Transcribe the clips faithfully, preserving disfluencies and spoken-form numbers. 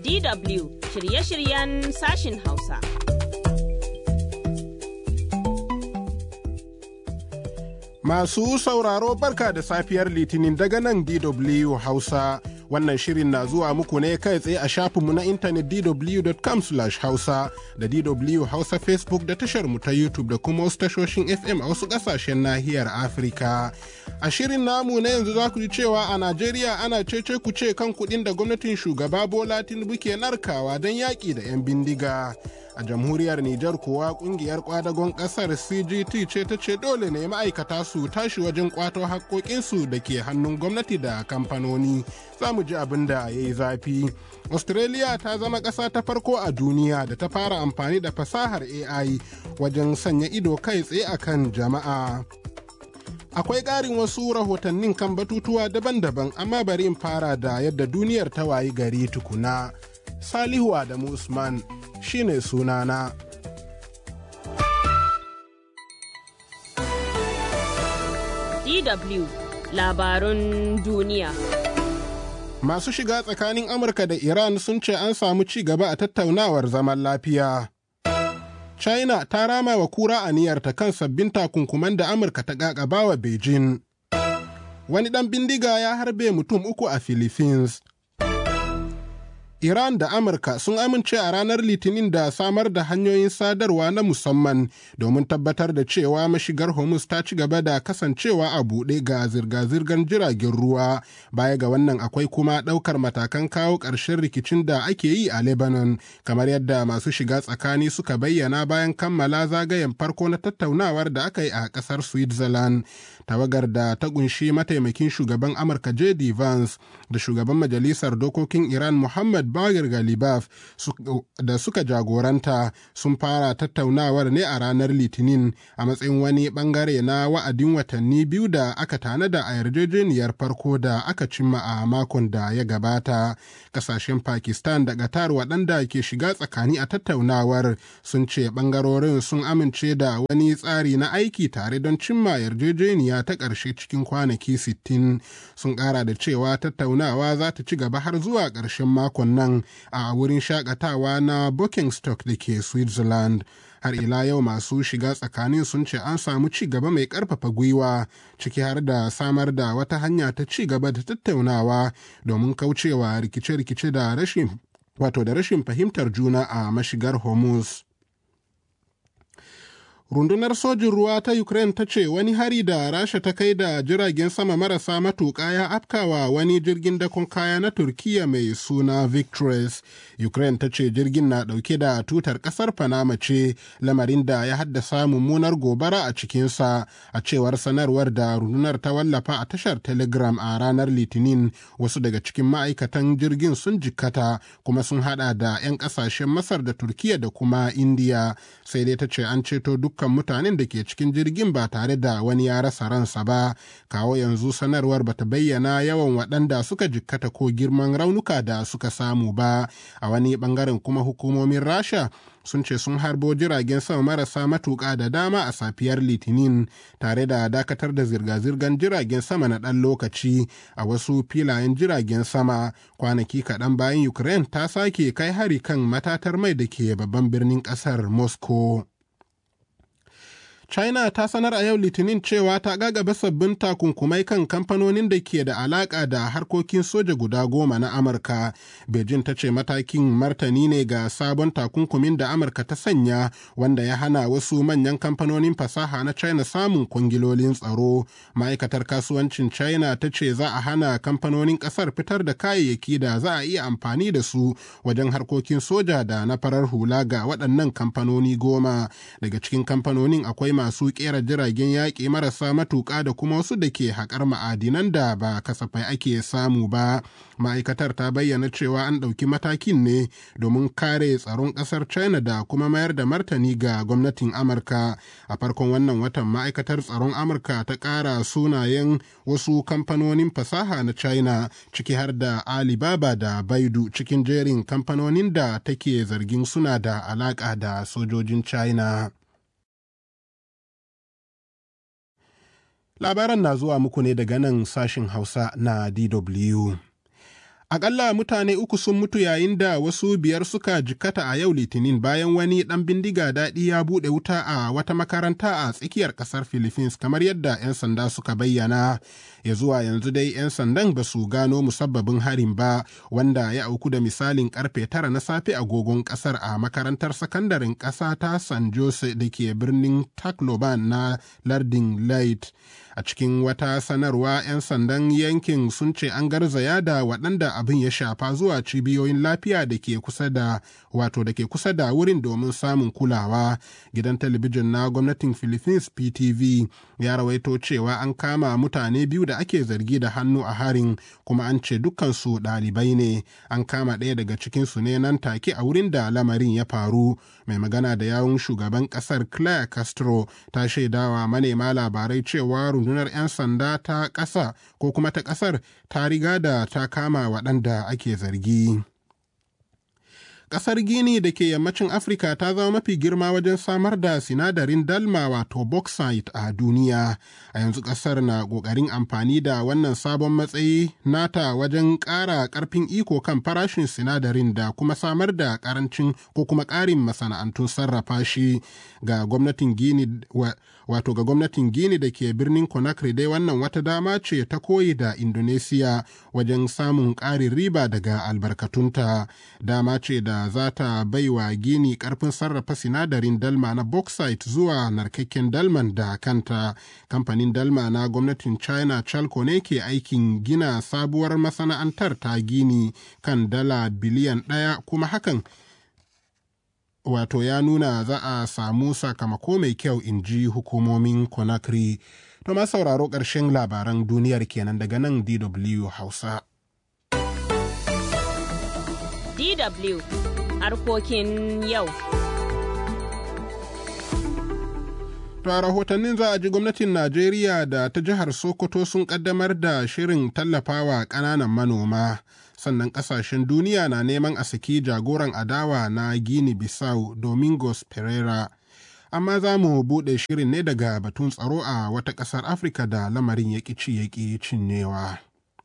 D W shirye-shiryen sashin Hausa. Masu sauraro barka da safiyar Litinin daga nan D W Hausa. Wannan shirin na zuwa muku ne kai tsaye a shafinmu na intanet d w dot com slash hausa da D W Hausa Facebook da tashar mu ta YouTube da kuma wasu tashoshin F M a wasu ƙasashen nahiyar Afirka. A shirin namu na yanzu za ku ji cewa a Najeriya ana cece ku ce kan kuɗin da gwamnatin shugaba Bola Tinubu ke narkawa don yaƙi da 'yan bindiga. A jamhuriyar Nijar kuwa kungiyar kwadagon kasar C G T ce ta ce dole ne ma'aikata su tashi wajen kwato haƙoƙinsu da ke hannun gwamnati da kamfanoni. Za mu ji abin da ya yi zafi. Australia ta zama ƙasa ta farko a duniya da ta fara amfani da fasahar A I wajen sanya ido kai tsaye akan jama'a. Akwai ƙarin wasu rahotannin kan batutuwa daban-daban, amma bari in fara da yadda duniyar ta wayi gari tukuna. Salihu Adamu Usman shine sunana. D W labarun duniya. Masu shiga tsakanin Amurka da Iran sun ce an samu ci gaba a tattaunawar zaman lafiya. China ta rama wa kura aniyarta kan sabbin takunkuman da Amurka ta ƙaƙaba wa Beijing. Wani ɗan bindiga ya harbe mutum uku a Philippines. Iran da Amurka sun amince a ranar Litinin da samar da hanyoyin sadarwa na musamman domin tabbatar da cewa mashigar Hormuz ta ci gaba da kasancewa a buɗe ga zirga-zirgar jiragen ruwa. Baya ga wannan akwai kuma ɗaukar matakan kawo ƙarshen rikicin da ake yi a Lebanon, kamar yadda masu shiga tsakani suka bayyana bayan kammala zagayen farko na tattaunawar da aka yi a ƙasar Switzerland. Tawagar da ta ƙunshi mataimakin shugaban Amurka J D Vance da shugaban Majalisar Dokokin Iran Muhammad Bagir Galibaf da suka jagoranta sun fara tattaunawar ne a ranar Litinin a matsayin wani bangare na wa'adin watanni biyu da aka tanada a yarjejeniyar farko da aka cimma a makon da ya gabata. Kasashen Pakistan da Qatar waɗanda ke shiga tsakani a tattaunawar sun ce bangarorin sun amince da wani tsari na aiki tare don cimma yarjejeniya ta ƙarshe cikin kwanaki sittin. Sun ƙara da cewa tattaunawa za ta ci gaba har zuwa ƙarshen makon nan a wurin shakatawa na Buckingstock da ke Switzerland. Har ila yau masu shiga tsakanin sun ce an samu ci gaba mai ƙarfafa gwiwa, ciki har da samar da wata hanya ta ci gaba da tattaunawa domin kaucewa rikice-rikice da rashin wato da rashin fahimtar juna a mashigar Hormuz. Rundunar sojin ruwa ta Ukraine ta ce wani hari da Rasha ta kai da jiragen sama marasa matuƙa ya afkawa wani jirgin dakon kaya na Turkiyya mai suna Victress. Ukraine ta ce jirgin na ɗauke da tutar ƙasar Panama ce, lamarin da ya haddasa mummunar gobara a cikinsa. A cewar sanarwar da rundunar ta wallafa a tashar Telegram a ranar Litinin, wasu daga cikin ma'aikatan jirgin sun jikkata kuma sun hada da 'yan ƙasashen Masar da Turkiyya da kuma Indiya. Sai dai ta ce an ceto duk dukkan mutanen da ke cikin jirgin ba tare da wani ya rasa ransa ba. Kawo yanzu sanarwar bata bayyana yawan waɗanda suka jikkata ko girman raunuka da suka samu ba. A wani bangaren kuma hukumomin Rasha sun ce sun harbo jiragen sama marasa matuƙa da dama a safiyar Litinin, tare da dakatar da zirga-zirgar jiragen sama na ɗan lokaci a wasu filayen jiragen sama, kwanaki kaɗan bayan Ukraine ta sake kai hari kan matatar mai da ke babban birnin ƙasar Moscow. China ta sanar a yau Litinin cewa ta gagaba sabbin takunkumai kan kamfanonin da ke da alaka da harkokin soja guda goma na Amurka. Beijing ta ce matakin martani ne ga sabon takunkumin da Amurka ta sanya, wanda ya hana wasu manyan kamfanonin fasaha na China samun kwangilolin tsaro. Ma'aikatar kasuwancin China ta ce za a hana kamfanonin kasar fitar da kayayyaki da za a iya amfani da su wajen harkokin soja da na farar hula ga waɗannan kamfanoni goma. Daga cikin kamfanonin akwai masu kera jiragen yaƙi marasa matuƙa da kuma wasu da ke haƙar ma'adinan da ba kasafai ake samu ba. Ma'aikatar ta bayyana cewa an ɗauki matakin ne domin kare tsaron ƙasar China da kuma mayar da martani ga gwamnatin Amurka. A farkon wannan watan ma'aikatar tsaron Amurka ta ƙara sunayen wasu kamfanonin fasaha na China, ciki har da Alibaba da Baidu, cikin jerin kamfanonin da take zargin suna da alaƙa da sojojin China. Labaran na zuwa muku ne daga nan sashin Hausa na D W. Aƙalla mutane uku sun mutu yayin da wasu biyar suka jikkata a yau Litinin bayan wani ɗan bindiga daɗi ya buɗe wuta a wata makaranta a tsakiyar ƙasar Philippines kamar yadda 'yan sanda suka bayyana. Ya zuwa yanzu dai 'yan sandan ba su gano musabbabin harin ba, wanda ya auku da misalin karfe tara na safe agogon ƙasar a makarantar sakandaren ƙasa ta San Jose da ke birnin Tacloban na lardin Leyte. A cikin wata sanarwa, 'yan sandan yankin sun ce an garzaya da waɗanda abin ya shafa zuwa cibiyoyin lafiya da ke kusa da wato da ke kusa da wurin domin samun kulawa. Gidan talabijin na gwamnatin Philippines P T V ya rawaito cewa an kama mutane biyu da ake zargi da hannu a harin, kuma an ce dukkansu ɗalibai ne. An kama ɗaya daga cikinsu ne nan take a wurin da lamarin ya faru. Mai magana da yawun shugaban ƙasar Claire Castro ta shaidawa manema labarai cewa rundunar 'yan sanda ta ƙasa ko kuma ta ƙasar ta riga da ta kama waɗanda ake zargi. Ƙasar Gini da ke yammacin Afirka ta zama mafi girma wajen samar da sinadarin dalma wato bauxite a duniya. A yanzu ƙasar na ƙoƙarin amfani da wannan sabon matsayi nata wajen ƙara ƙarfin iko kan farashin sinadarin da kuma samar da ƙarancin ko kuma ƙarin masana'antun sarrafa shi. Ga gwamnatin Gini wato ga gwamnatin Gini da ke birnin Conakry dai wannan wata dama ce ta koyi da Indonesia wajen samun ƙarin riba daga albarkatunta. Dama ce da za ta baiwa Gini karfin sarrafa sinadarin dalma na bauxite zuwa narkakken dalman da kanta. Kamfanin dalma na gwamnatin China Chalco ne ke aikin gina sabuwar masana'antar ta Gini kan dala biliyan ɗaya, kuma hakan wato ya nuna za a samu sakamako mai kyau, in ji hukumomin Conakry. To ma sauraro ƙarshen labaran duniyar kenan daga nan D W Hausa. D W harkokin yau. To a rahotannin za a ji gwamnatin Najeriya da ta jihar Sokoto sun kaddamar da shirin tallafawa ƙananan manoma. Sannan ƙasashen duniya na neman a saki jagoran adawa na Guinea Bissau Domingos Pereira. Amma za mu buɗe shirin ne daga batun tsaro a wata ƙasar Afirka da lamarin ya ƙici ya ƙi cinyewa.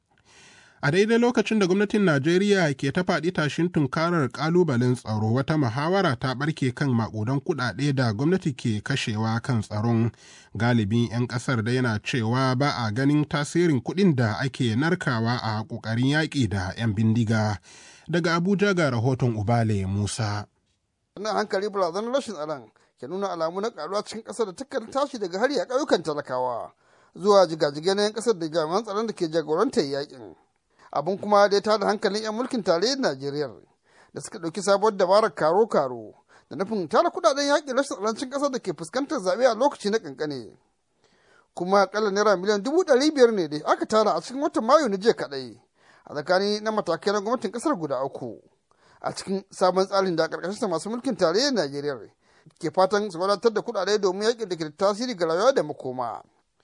A daidai lokacin da gwamnatin Najeriya ke ta faɗi tashin tunkarar ƙalubalen tsaro, wata muhawara ta ɓarke kan maƙudan kuɗaɗe da gwamnati ke kashewa kan tsaron. Galibin 'yan ƙasar da yana cewa ba a ganin tasirin kuɗin da ake narkawa a ƙoƙarin yaƙi da 'yan bindiga. Daga Abuja ga rahoton Ubale Musa. Wannan hankali barazanar rashin tsaron ke nuna alamu na ƙaruwa cikin ƙasar da takan tashi daga hari a ƙauyukan talakawa zuwa jigajigai na 'yan ƙasar da jami'an tsaron da ke jagorantar yaƙin. Abin kuma da ya tada hankalin 'yan mulkin tarayyar Najeriya da suka ɗauki sabuwar dabarar karo-karo da nufin tara kudaden yaƙin rashin tsarancin ƙasar da ke fuskantar zaɓe a lokaci na ƙanƙane. Kuma akalla naira miliyan dubu ɗari biyar ne da aka tara a cikin watan Mayu na jiya kaɗai a tsakani na matakai na gwamnatin ƙasar guda uku a cikin sabon tsarin da ƙarƙashinsa masu mulkin tarayyar Najeriya ke fatan su wadatar da kuɗaɗe domin yaƙin da ke da tasiri ga rayuwa da makoma.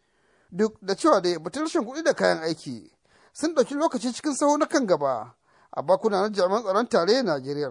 Duk da cewa dai batun rashin kuɗi da kayan aiki sun ɗauki lokaci cikin saho na kan gaba a bakuna na jami'an tsaron tarayyar Najeriya.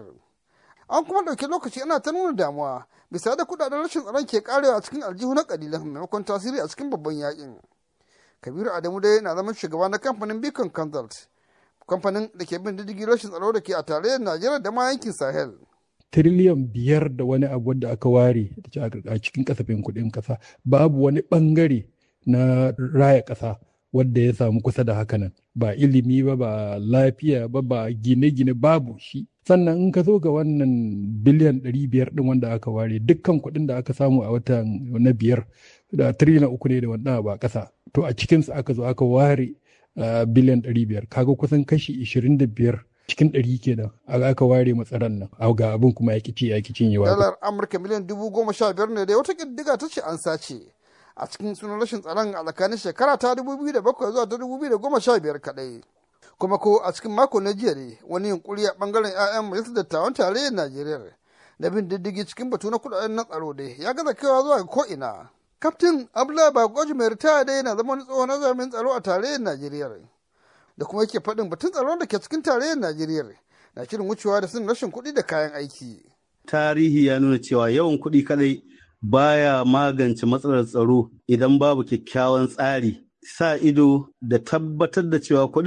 An kuma ɗauki lokaci ana ta nuna damuwa bisa da kuɗaɗen rashin tsaron ke karewa a cikin aljihu na ƙalilan maimakon tasiri a cikin babban yakin. Kabiru Adamu dai na zaman shugaba na kamfanin Beacon Consult, kamfanin da ke bin diddigi rashin tsaro da ke a tarayyar Najeriya da ma yankin Sahel. Tiriliyan biyar da wani abu da aka ware a cikin kasafin kuɗin ƙasa, babu wani ɓangare na raya ƙasa wadda ya samu kusa da hakanan, ba ilimi ba, ba lafiya ba, ba gine-gine, babu shi. Sannan in ka zo ga wannan biliyan ɗari biyar ɗin wanda aka ware, dukkan kuɗin da aka samu a watan na biyar da tiriliyan uku ne da wannan ba ƙasa, to a cikinsu aka zo aka ware biliyan ɗari biyar, kaga kusan kashi ishirin da biyar cikin ɗari kenan aka ware matsaran nan, ga abin kuma ya kici ya kicin yawa. Dalar Amurka miliyan dubu goma sha biyar ne da wata ƙiddiga ta ce an sace a cikin sunan rashin tsaron a tsakanin shekara ta dubu biyu da bakwai zuwa ta dubu biyu da goma sha biyar kaɗai. Kuma ko a cikin mako na jiya ne wani yunkuri a ɓangaren 'ya'yan majalisar dattawan tarayyar Najeriya da bin diddigi cikin batu na kuɗaɗen na tsaro dai ya gaza kaiwa zuwa ko'ina. Kaftin Abdullahi Bagoji mai ritaya dai yana zama wani tsohon nazarin tsaro a tarayyar Najeriya da kuma yake faɗin batun tsaron da ke cikin tarayyar Najeriya na shirin wucewa da sun rashin kuɗi da kayan aiki. Tarihi ya nuna cewa yawan kuɗi kadai baya magance matsalar tsaro idan babu kyakkyawan tsari, sa ido da tabbatar da cewa kuɗin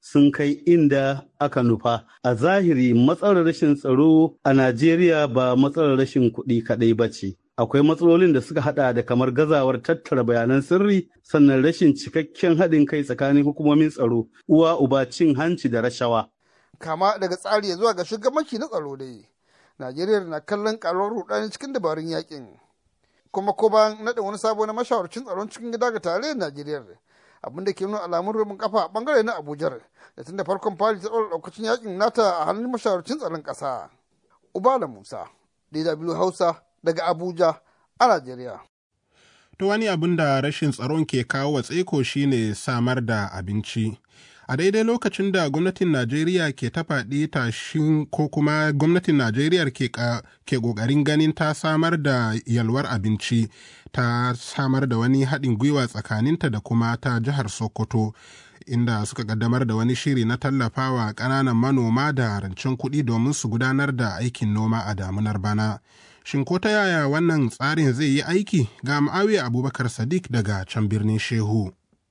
sun kai inda aka nufa. A zahiri matsalar rashin tsaro a Najeriya ba matsalar rashin kuɗi kaɗai ba ce. Akwai matsalolin da suka hada da kamar gazawar tattara bayanan sirri, sannan rashin cikakken haɗin kai tsakanin hukumomin tsaro, uwa uba cin hanci da rashawa. Kama daga tsari ya zuwa ga shugabanci na tsaro dai, Najeriya na kallon karuwar rudani cikin dabarun yakin. Kuma ko bayan naɗa wani sabo na mashawarcin tsaron cikin gida ga tarayyar Najeriya, abin da ke nuna alamun rubin kafa a bangare na Abuja, da tun da farkon fari ta ɗaura ɗaukacin yakin nata a hannun mashawarcin tsaron ƙasa. Ubala Musa, D W Hausa, daga Abuja a Najeriya. To wani abin da rashin tsaron ke kawo wa tsaiko shine samar da abinci. A daidai lokacin da gwamnatin Najeriya ke ta faɗi tashin ko kuma gwamnatin Najeriya ke ƙoƙarin ganin ta samar da yalwar abinci, ta samar da wani haɗin gwiwa tsakaninta da kuma ta jihar Sokoto, inda suka ƙaddamar da wani shiri na tallafawa ƙananan manoma da rancen kuɗi domin su gudanar da aikin noma a damunar bana. Shin ko ta yaya wannan tsarin zai yi aiki? Ga Ma'awiya Abubakar Sadiq daga can birnin Shehu.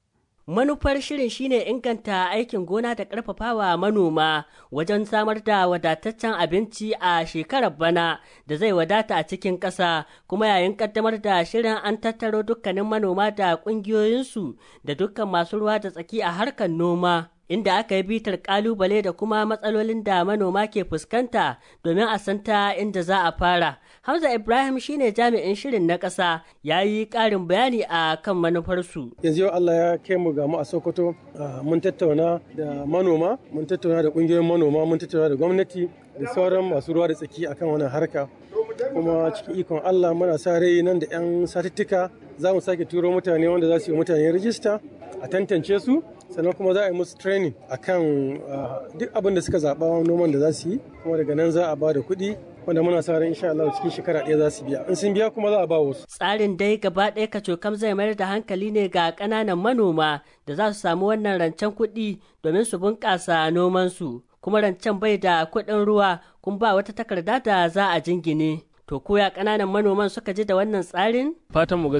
Manufar shirin shine inganta aikin gona da ƙarfafawa manoma wajen samar da wadataccen abinci a shekarar bana da zai wadata a cikin ƙasa, kuma yayin ƙaddamar da shirin an tattaro dukkanin manoma da ƙungiyoyinsu da dukkan masu ruwa da tsaki a harkar noma, inda aka yi bitar ƙalubale da kuma matsalolin da manoma ke fuskanta domin a santa inda za a fara. Hamza Ibrahim shine jami'in shirin na ƙasa, ya yi ƙarin bayani a kan manufarsu. Yanzu yau Allah ya kai mu ga mu a Sokoto, mun tattauna da manoma, mun tattauna da ƙungiyoyin manoma, mun tattauna da gwamnati da sauran masu ruwa da tsaki akan wannan harka. Kuma cikin ikon Allah muna sa rai nan da 'yan satuttuka za mu sake turo mutane wanda za su yi mutane rijista a tantance su, sannan kuma za a yi musu training akan duk abin da suka zaɓa noman da za su yi, kuma daga nan za a ba da kuɗi wanda muna sa ran insha Allah cikin shekara ɗaya za su biya. In sun biya kuma za a ba wasu. Tsarin dai gaba ɗaya kacokam zai mayar da hankali ne ga ƙananan manoma da za su samu wannan rancen kuɗi domin su bunƙasa nomansu, kuma rancen bai da kuɗin ruwa kuma ba wata takarda da za a jingine. To koya ƙananan manoman suka ji da wannan tsarin? Fatan mu